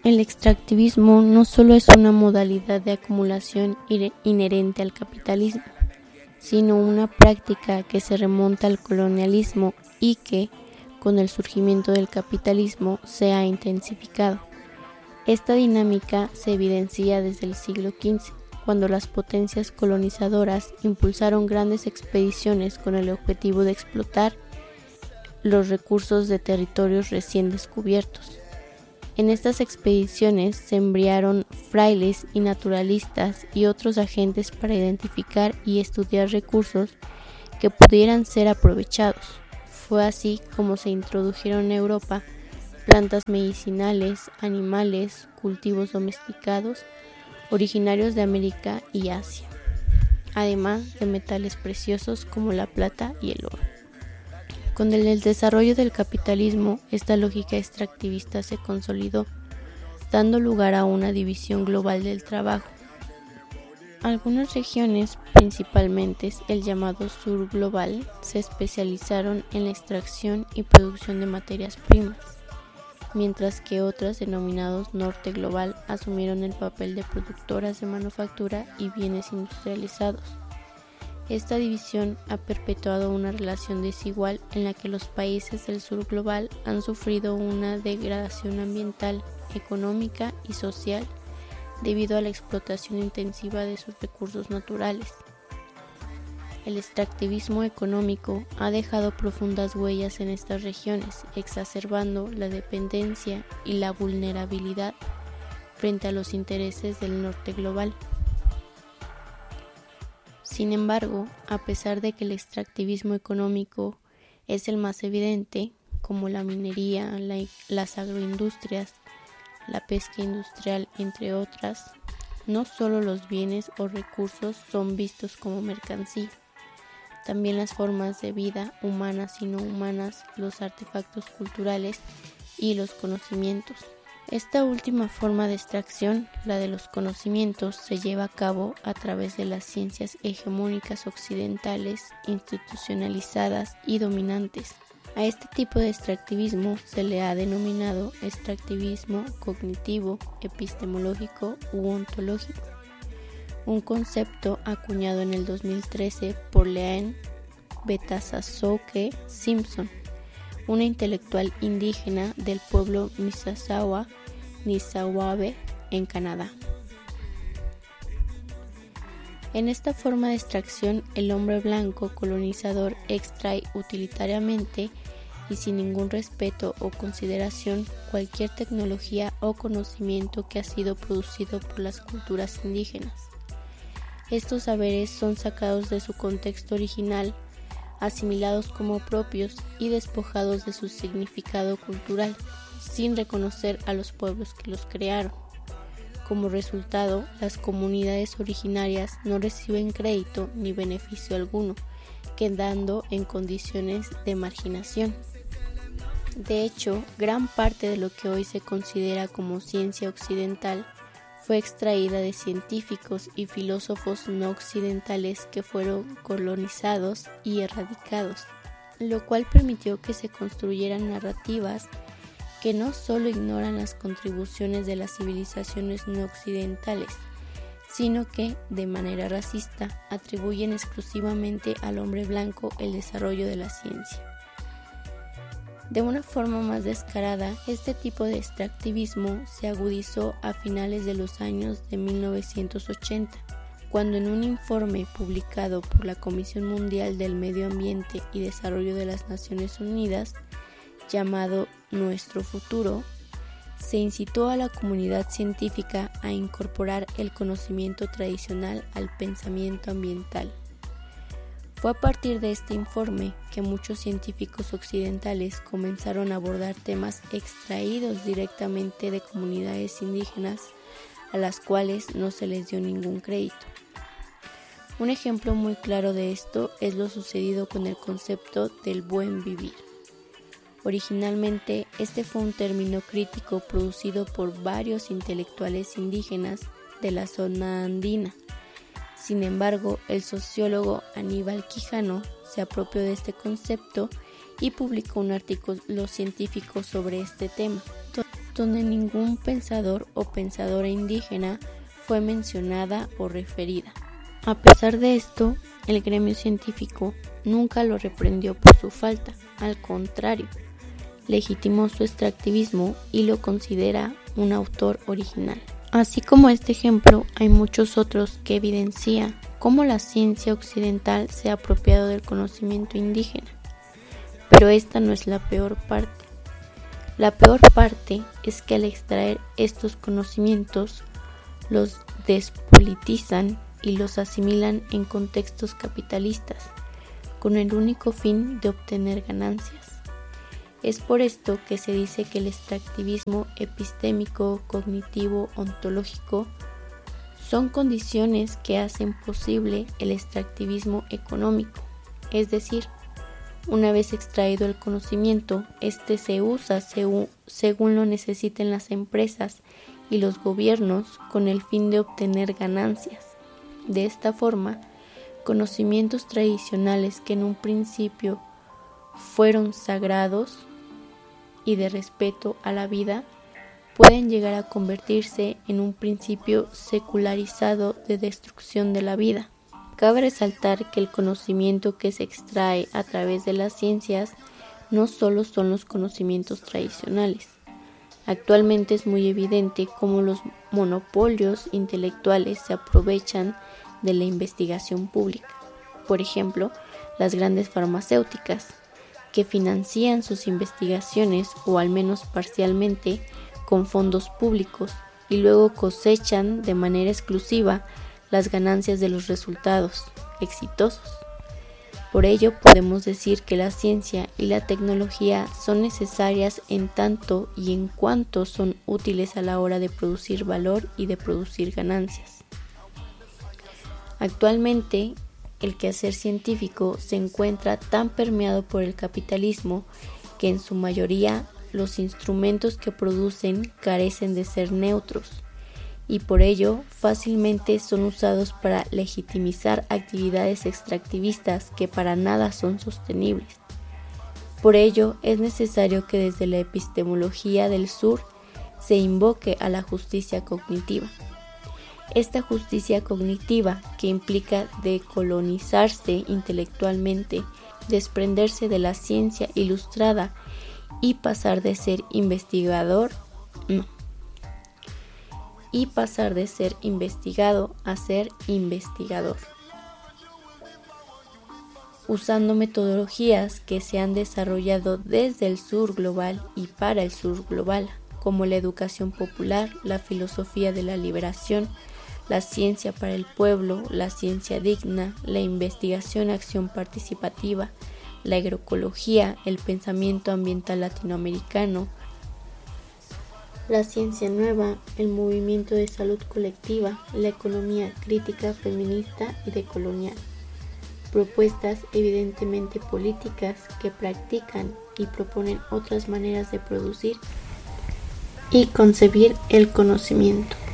El extractivismo no solo es una modalidad de acumulación inherente al capitalismo, sino una práctica que se remonta al colonialismo y que, con el surgimiento del capitalismo, se ha intensificado. Esta dinámica se evidencia desde el siglo XV, cuando las potencias colonizadoras impulsaron grandes expediciones con el objetivo de explotar los recursos de territorios recién descubiertos. En estas expediciones se enviaron frailes y naturalistas y otros agentes para identificar y estudiar recursos que pudieran ser aprovechados. Fue así como se introdujeron en Europa plantas medicinales, animales, cultivos domesticados, originarios de América y Asia, además de metales preciosos como la plata y el oro. Con el desarrollo del capitalismo, esta lógica extractivista se consolidó, dando lugar a una división global del trabajo. Algunas regiones, principalmente el llamado Sur global, se especializaron en la extracción y producción de materias primas, mientras que otras, denominadas Norte global, asumieron el papel de productoras de manufactura y bienes industrializados. Esta división ha perpetuado una relación desigual en la que los países del sur global han sufrido una degradación ambiental, económica y social debido a la explotación intensiva de sus recursos naturales. El extractivismo económico ha dejado profundas huellas en estas regiones, exacerbando la dependencia y la vulnerabilidad frente a los intereses del norte global. Sin embargo, a pesar de que el extractivismo económico es el más evidente, como la minería, las agroindustrias, la pesca industrial, entre otras, no solo los bienes o recursos son vistos como mercancía, también las formas de vida humanas y no humanas, los artefactos culturales y los conocimientos. Esta última forma de extracción, la de los conocimientos, se lleva a cabo a través de las ciencias hegemónicas occidentales, institucionalizadas y dominantes. A este tipo de extractivismo se le ha denominado extractivismo cognitivo, epistemológico u ontológico, un concepto acuñado en el 2013 por Leanne Betasazoke Simpson, una intelectual indígena del pueblo Mississauga, Nissawabe, en Canadá. En esta forma de extracción, el hombre blanco colonizador extrae utilitariamente y sin ningún respeto o consideración cualquier tecnología o conocimiento que ha sido producido por las culturas indígenas. Estos saberes son sacados de su contexto original, asimilados como propios y despojados de su significado cultural, sin reconocer a los pueblos que los crearon. Como resultado, las comunidades originarias no reciben crédito ni beneficio alguno, quedando en condiciones de marginación. De hecho, gran parte de lo que hoy se considera como ciencia occidental fue extraída de científicos y filósofos no occidentales que fueron colonizados y erradicados, lo cual permitió que se construyeran narrativas que no solo ignoran las contribuciones de las civilizaciones no occidentales, sino que, de manera racista, atribuyen exclusivamente al hombre blanco el desarrollo de la ciencia. De una forma más descarada, este tipo de extractivismo se agudizó a finales de los años de 1980, cuando en un informe publicado por la Comisión Mundial del Medio Ambiente y Desarrollo de las Naciones Unidas, llamado Nuestro Futuro, se incitó a la comunidad científica a incorporar el conocimiento tradicional al pensamiento ambiental. Fue a partir de este informe que muchos científicos occidentales comenzaron a abordar temas extraídos directamente de comunidades indígenas a las cuales no se les dio ningún crédito. Un ejemplo muy claro de esto es lo sucedido con el concepto del buen vivir. Originalmente, este fue un término crítico producido por varios intelectuales indígenas de la zona andina. Sin embargo, el sociólogo Aníbal Quijano se apropió de este concepto y publicó un artículo científico sobre este tema. donde ningún pensador o pensadora indígena fue mencionada o referida. A pesar de esto, el gremio científico nunca lo reprendió por su falta, al contrario, legitimó su extractivismo y lo considera un autor original. Así como este ejemplo, hay muchos otros que evidencian cómo la ciencia occidental se ha apropiado del conocimiento indígena. Pero esta no es la peor parte. La peor parte es que al extraer estos conocimientos, los despolitizan y los asimilan en contextos capitalistas, con el único fin de obtener ganancias. Es por esto que se dice que el extractivismo epistémico, cognitivo, ontológico son condiciones que hacen posible el extractivismo económico, es decir, una vez extraído el conocimiento, este se usa según lo necesiten las empresas y los gobiernos con el fin de obtener ganancias. De esta forma, conocimientos tradicionales que en un principio fueron sagrados y de respeto a la vida, pueden llegar a convertirse en un principio secularizado de destrucción de la vida. Cabe resaltar que el conocimiento que se extrae a través de las ciencias no solo son los conocimientos tradicionales. Actualmente es muy evidente cómo los monopolios intelectuales se aprovechan de la investigación pública. Por ejemplo, las grandes farmacéuticas, que financian sus investigaciones, o al menos parcialmente, con fondos públicos y luego cosechan de manera exclusiva las ganancias de los resultados exitosos. Por ello, podemos decir que la ciencia y la tecnología son necesarias en tanto y en cuanto son útiles a la hora de producir valor y de producir ganancias. Actualmente, el quehacer científico se encuentra tan permeado por el capitalismo que en su mayoría los instrumentos que producen carecen de ser neutros y por ello fácilmente son usados para legitimizar actividades extractivistas que para nada son sostenibles. Por ello es necesario que desde la epistemología del sur se invoque a la justicia cognitiva. Esta justicia cognitiva, que implica decolonizarse intelectualmente, desprenderse de la ciencia ilustrada y pasar de ser investigado a ser investigador, usando metodologías que se han desarrollado desde el sur global y para el sur global, como la educación popular, la filosofía de la liberación, la ciencia para el pueblo, la ciencia digna, la investigación-acción participativa, la agroecología, el pensamiento ambiental latinoamericano, la ciencia nueva, el movimiento de salud colectiva, la economía crítica, feminista y decolonial. Propuestas evidentemente políticas que practican y proponen otras maneras de producir y concebir el conocimiento.